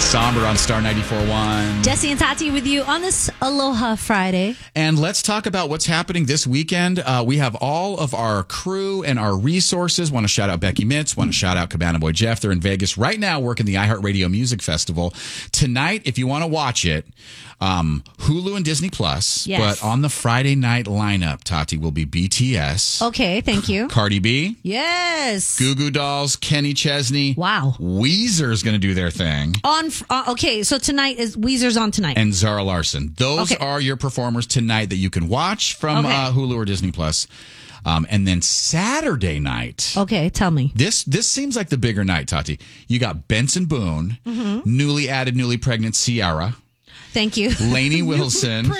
Somber on Star 94.1. Jesse and Tati with you on this Aloha Friday. And let's talk about what's happening this weekend. We have all of our crew and our resources. Want to shout out Becky Mitz. Want to shout out Cabana Boy Jeff. They're in Vegas right now working the iHeartRadio Music Festival. Tonight, if you want to watch it, Hulu and Disney Plus. Yes. But on the Friday night lineup, Tati, will be BTS. Okay, thank you. Cardi B. Yes. Goo Goo Dolls. Kenny Chesney. Wow. Weezer's going to do their thing. Okay, so tonight is Weezer's on tonight. And Zara Larson. Those are your performers tonight that you can watch from Hulu or Disney Plus. And then Saturday night. Okay, tell me. This seems like the bigger night, Tati. You got Benson Boone, newly pregnant Ciara. Thank you. Lainey Wilson.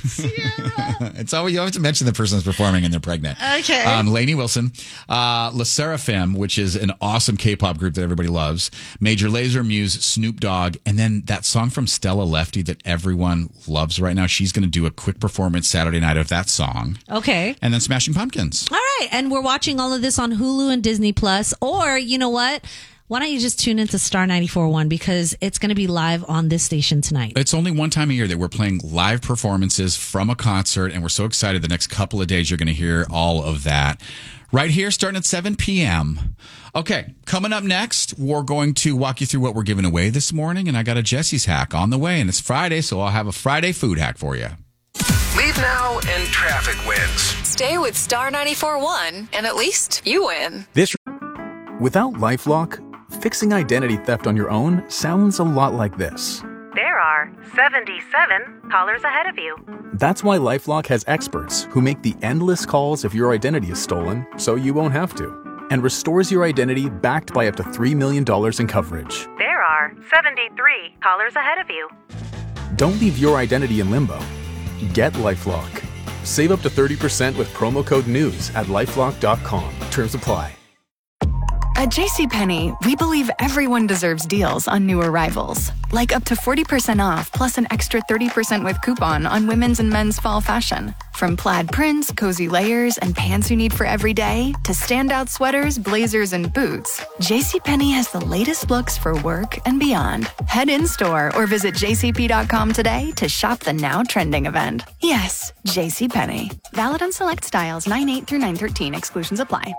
It's always, you have to mention the person that's performing and they're pregnant. Okay. Lainey Wilson, La Seraphim, which is an awesome K-pop group that everybody loves. Major Lazer, Muse, Snoop Dogg, and then that song from Stella Lefty that everyone loves right now. She's going to do a quick performance Saturday night of that song. Okay. And then Smashing Pumpkins. All right, and we're watching all of this on Hulu and Disney Plus, or you know what? Why don't you just tune into Star 94.1 because it's going to be live on this station tonight. It's only one time a year that we're playing live performances from a concert, and we're so excited the next couple of days you're going to hear all of that. Right here, starting at 7 p.m. Okay, coming up next, we're going to walk you through what we're giving away this morning, and I got a Jesse's hack on the way, and it's Friday, so I'll have a Friday food hack for you. Leave now and traffic wins. Stay with Star 94.1 and at least you win. Without LifeLock, fixing identity theft on your own sounds a lot like this. There are 77 callers ahead of you. That's why LifeLock has experts who make the endless calls if your identity is stolen, so you won't have to, and restores your identity backed by up to $3 million in coverage. There are 73 callers ahead of you. Don't leave your identity in limbo. Get LifeLock. Save up to 30% with promo code NEWS at LifeLock.com. Terms apply. At JCPenney, we believe everyone deserves deals on new arrivals. Like up to 40% off plus an extra 30% with coupon on women's and men's fall fashion. From plaid prints, cozy layers, and pants you need for every day, to standout sweaters, blazers, and boots, JCPenney has the latest looks for work and beyond. Head in-store or visit jcp.com today to shop the now trending event. Yes, JCPenney. Valid on select styles 9/8 through 9/13. Exclusions apply.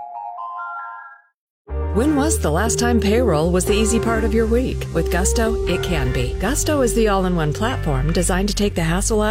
When was the last time payroll was the easy part of your week? With Gusto, it can be. Gusto is the all-in-one platform designed to take the hassle out